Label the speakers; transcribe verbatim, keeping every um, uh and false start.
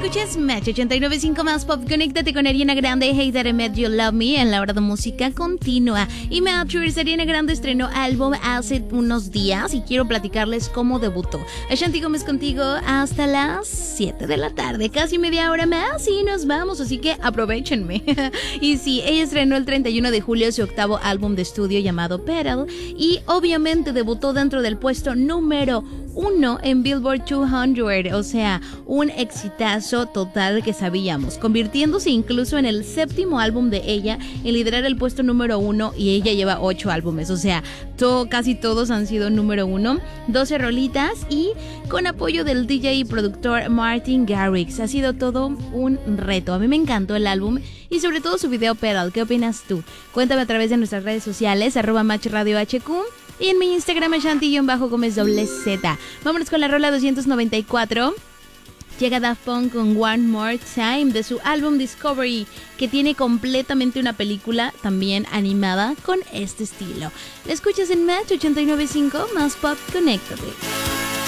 Speaker 1: Escuchas Match ochenta y nueve punto cinco más Pop. Conéctate con Ariana Grande, Hey That I Met You Love Me en la hora de música continua. Y Matchers, Ariana Grande estrenó álbum hace unos días y quiero platicarles cómo debutó. Ashanti Gómez contigo hasta las siete de la tarde, casi media hora más y nos vamos, así que aprovechenme. Y sí, ella estrenó el treinta y uno de julio su octavo álbum de estudio llamado Petal y obviamente debutó dentro del puesto número uno en Billboard doscientos, o sea, un exitazo total que sabíamos, convirtiéndose incluso en el séptimo álbum de ella en liderar el puesto número uno y ella lleva ocho álbumes, o sea, to- casi todos han sido número uno, doce rolitas y con apoyo del D J y productor Martin Garrix. Ha sido todo un reto, a mí me encantó el álbum y sobre todo su video Pedal. ¿Qué opinas tú? Cuéntame a través de nuestras redes sociales, arroba Match Radio H Q y en mi Instagram Ashanti-Gómez doble Z. Vámonos con la rola doscientos noventa y cuatro. Llega Daft Punk con One More Time de su álbum Discovery, que tiene completamente una película también animada con este estilo. La escuchas en Match ochenta y nueve punto cinco más Pop. Conéctate.